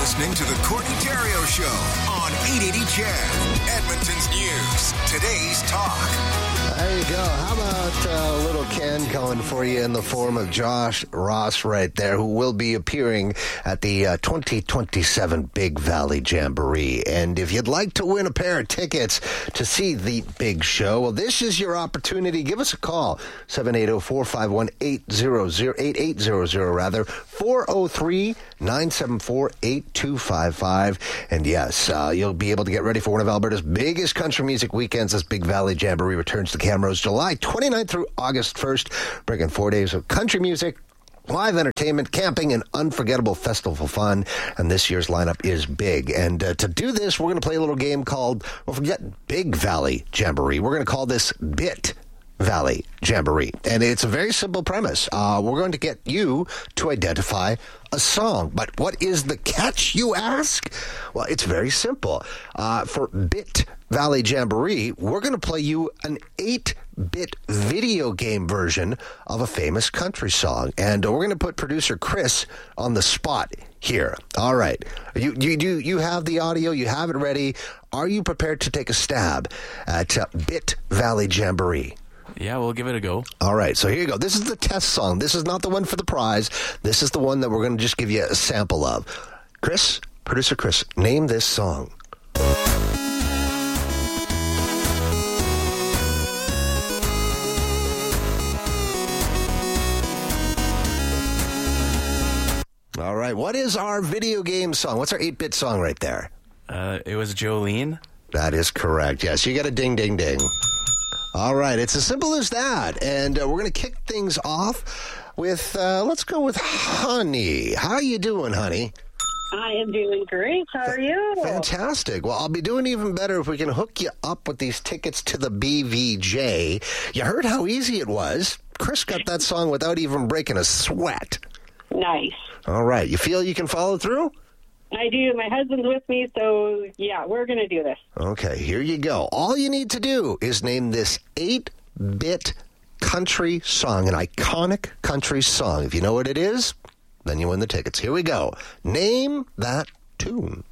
listening to the Courtney Theriault Show on 880 CHED, Edmonton's news. Today's talk. There you go. How about a little Ken coming for you in the form of Josh Ross right there, who will be appearing at the 2027 Big Valley Jamboree. And if you'd like to win a pair of tickets to see the big show, well, this is your opportunity. Give us a call, 780-451-8800, rather, 403-974-8255. And yes, you'll be able to get ready for one of Alberta's biggest country music weekends as Big Valley Jamboree returns to Camrose July 29th through August 1st, bringing 4 days of country music, live entertainment, camping, and unforgettable festival fun. And this year's lineup is big. And to do this, we're going to play a little game called, well, forget Big Valley Jamboree. We're going to call this Bit Valley Jamboree. And it's a very simple premise. We're going to get you to identify a song. But what is the catch, you ask? Well, it's very simple. For Bit Valley Jamboree, we're going to play you an 8-bit video game version of a famous country song. And we're going to put producer Chris on the spot here. All right. You have the audio. You have it ready. Are you prepared to take a stab at Bit Valley Jamboree? Yeah, we'll give it a go. All right, so here you go. This is the test song. This is not the one for the prize. This is the one that we're going to just give you a sample of. Chris, producer Chris, name this song. All right, what is our video game song? What's our 8-bit song right there? It was Jolene. That is correct. Yes, you got a ding, ding, ding. All right, it's as simple as that. And we're going to kick things off with, let's go with Honey. How are you doing, Honey? I am doing great. How are you? Fantastic. Well, I'll be doing even better if we can hook you up with these tickets to the BVJ. You heard how easy it was. Chris got that song without even breaking a sweat. Nice. All right, you feel you can follow through? I do. My husband's with me, so yeah, we're going to do this. Okay, here you go. All you need to do is name this 8-bit country song, an iconic country song. If you know what it is, then you win the tickets. Here we go. Name that tune.